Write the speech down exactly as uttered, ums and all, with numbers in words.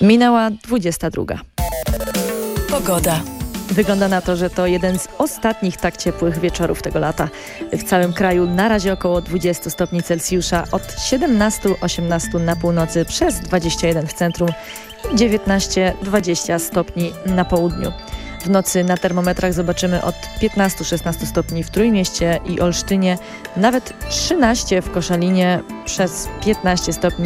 Minęła dwudziesta druga. Pogoda. Wygląda na to, że to jeden z ostatnich tak ciepłych wieczorów tego lata. W całym kraju na razie około dwadzieścia stopni Celsjusza, od siedemnaście osiemnaście na północy, przez dwadzieścia jeden w centrum i dziewiętnaście dwadzieścia stopni na południu. W nocy na termometrach zobaczymy od piętnaście szesnaście stopni w Trójmieście i Olsztynie, nawet trzynaście w Koszalinie, przez piętnaście stopni